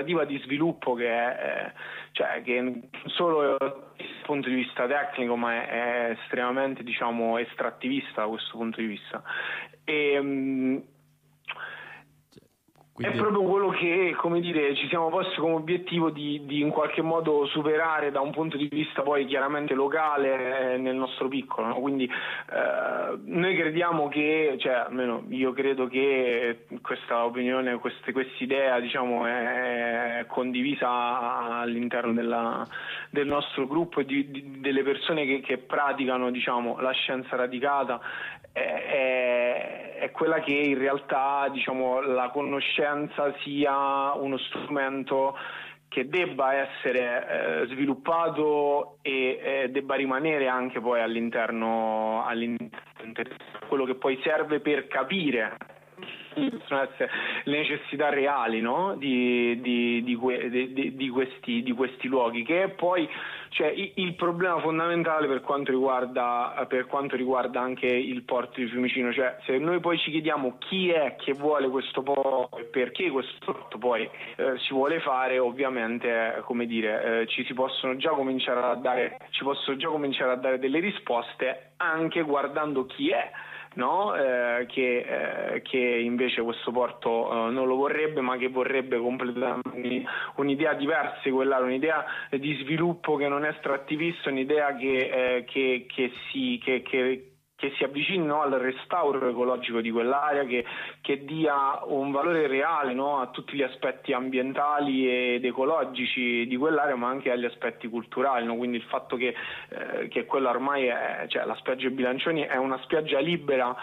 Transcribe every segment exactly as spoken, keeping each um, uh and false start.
un'alternativa di sviluppo che è, eh, cioè, che non solo dal punto di vista tecnico, ma è, è estremamente, diciamo, estrattivista da questo punto di vista. E, mh, Quindi... è proprio quello che, come dire, ci siamo posti come obiettivo di, di in qualche modo superare da un punto di vista poi chiaramente locale eh, nel nostro piccolo, no? Quindi eh, noi crediamo che, cioè almeno io credo che questa opinione, questa idea, diciamo, è condivisa all'interno della, del nostro gruppo e di, di, delle persone che, che praticano, diciamo, la scienza radicata. È, è quella che in realtà, diciamo, la conoscenza sia uno strumento che debba essere eh, sviluppato e eh, debba rimanere anche poi all'interno, all'interno quello che poi serve per capire possono essere le necessità reali, no? di, di, di, di, di, questi, di questi luoghi, che è poi, cioè, il, il problema fondamentale per quanto riguarda per quanto riguarda anche il porto di Fiumicino. Cioè, se noi poi ci chiediamo chi è che vuole questo porto e perché questo porto poi eh, si vuole fare, ovviamente, eh, come dire, eh, ci si possono già cominciare a dare ci possono già cominciare a dare delle risposte anche guardando chi è, no? Eh, che, eh, che invece questo porto eh, non lo vorrebbe, ma che vorrebbe completamente un'idea diversa, quella un'idea di sviluppo che non è estrattivista, un'idea che, eh, che, che si che, che che si avvicini, no, al restauro ecologico di quell'area, che, che dia un valore reale, no, a tutti gli aspetti ambientali ed ecologici di quell'area, ma anche agli aspetti culturali, no? Quindi il fatto che, eh, che quella ormai è, cioè la spiaggia di Bilancioni è una spiaggia libera,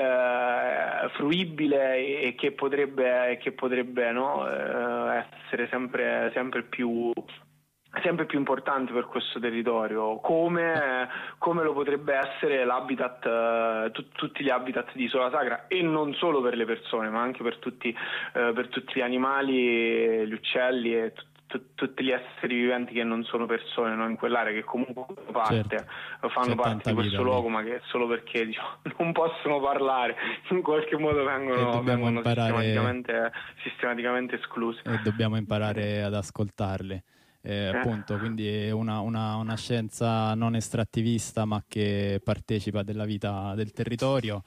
eh, fruibile e, e che potrebbe, che potrebbe no, eh, essere sempre, sempre più sempre più importante per questo territorio, come, come lo potrebbe essere l'habitat, eh, tu, tutti gli habitat di Isola Sacra, e non solo per le persone, ma anche per tutti, eh, per tutti gli animali, gli uccelli e tu, tu, tutti gli esseri viventi che non sono persone, no? In quell'area, che comunque fanno parte, certo, fanno parte di questo luogo, ma che solo perché, diciamo, non possono parlare, in qualche modo vengono, vengono imparare... sistematicamente, sistematicamente esclusi. E dobbiamo imparare ad ascoltarle. Eh, appunto, quindi è una, una, una scienza non estrattivista, ma che partecipa della vita del territorio.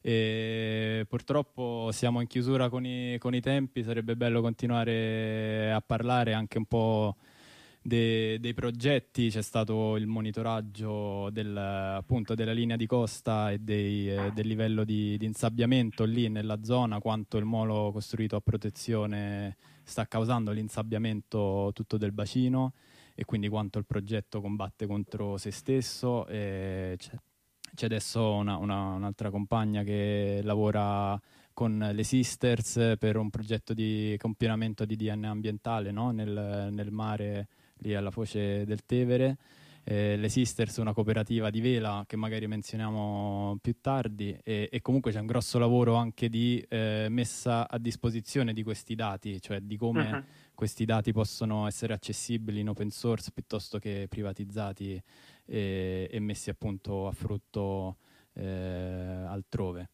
E purtroppo siamo in chiusura con i, con i tempi. Sarebbe bello continuare a parlare anche un po' dei, dei progetti. C'è stato il monitoraggio del, appunto, della linea di costa e dei, eh, del livello di, di insabbiamento lì nella zona, quanto il molo costruito a protezione sta causando l'insabbiamento tutto del bacino, e quindi quanto il progetto combatte contro se stesso. E c'è, c'è adesso una, una, un'altra compagna che lavora con le Sisters per un progetto di campionamento di D N A ambientale, no? nel, nel mare lì alla foce del Tevere. Eh, le Sisters, una cooperativa di vela che magari menzioniamo più tardi, e, e comunque c'è un grosso lavoro anche di eh, messa a disposizione di questi dati, cioè di come uh-huh. questi dati possono essere accessibili in open source piuttosto che privatizzati e, e messi appunto a frutto eh, altrove.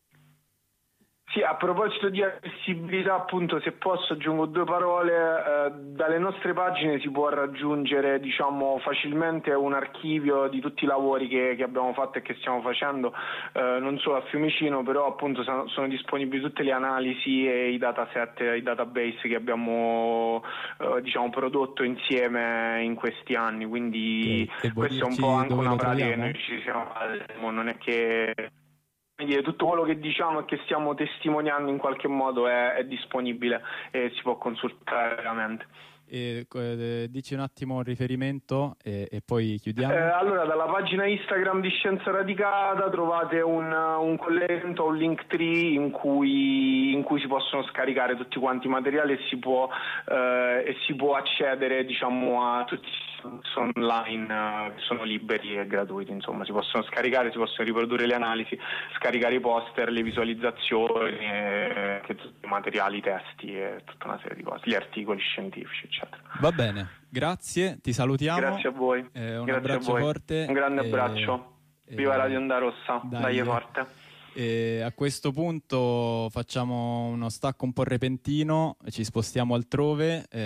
Sì, a proposito di accessibilità, appunto, se posso aggiungo due parole. Eh, dalle nostre pagine si può raggiungere, diciamo, facilmente un archivio di tutti i lavori che, che abbiamo fatto e che stiamo facendo, eh, non solo a Fiumicino, però appunto sono, sono disponibili tutte le analisi e i dataset, i database che abbiamo eh, diciamo prodotto insieme in questi anni, quindi okay. Questo è un po' anche una pratica che noi ci siamo, non è che Quindi tutto quello che diciamo e che stiamo testimoniando in qualche modo è, è disponibile e si può consultare veramente. E, eh, dici un attimo il riferimento e, e poi chiudiamo. Eh, allora, dalla pagina Instagram di Scienza Radicata trovate un, un collegamento, un link tree in cui, in cui si possono scaricare tutti quanti i materiali e si può, eh, e si può accedere, diciamo, a tutti sono online, uh, sono liberi e gratuiti, insomma, si possono scaricare, si possono riprodurre le analisi, scaricare i poster, le visualizzazioni, e, e tutti i materiali, i testi e tutta una serie di cose, gli articoli scientifici, eccetera. Va bene, grazie, ti salutiamo. Grazie a voi. Eh, un Grazie abbraccio a voi. forte. Un grande e, abbraccio. Viva e, Radio Onda Rossa, dai, dai forte. E a questo punto facciamo uno stacco un po' repentino, ci spostiamo altrove. Eh,